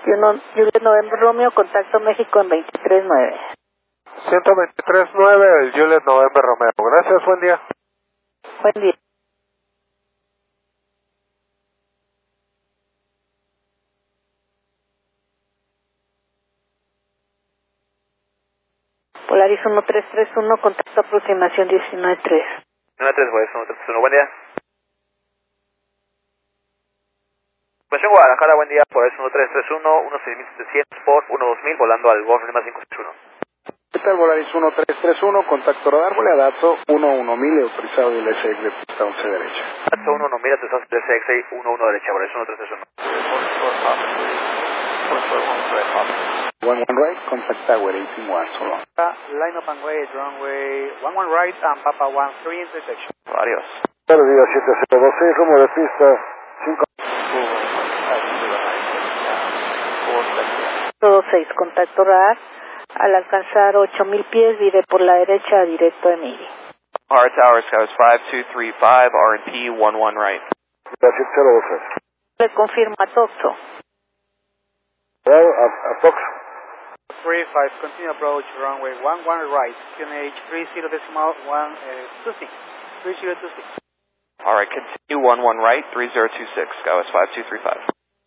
Juliet November Romeo, contacto México en 23.9. 123.9, el Juliet November Romeo. Gracias, buen día. Buen día. Polaris 1331, contacto aproximación 19.3. 13, Juárez, 1331, buen día. Aproximación Guadalajara, buen día, Polaris 1331, 16700 por 12000, volando al Golf Lima 561. ¿Qué tal, Volaris 1331, contacto radar, Boleadazo 11000, autorizado del SX de pista 11 derecha. Dato 11000, autorizado del SX 11 derecha, Polaris 1331. 11 right, contact tower 181, so long. Line up and wait, runway 11 right and Papa 13 intersection. Adiós. Buenos días, 7026, rumbo de pista 5. 26, contacto radar. Al alcanzar 8000 pies, vire por la derecha directo de Miri. Hard Tower, Skies 5235, R&P 11 right. 7026. Le confirma Toxo. Bravo, approx. 35, continue approach, runway 11 right, QNH 30.126. 3026. Alright, continue 11 right, 3026, Skywest 5235.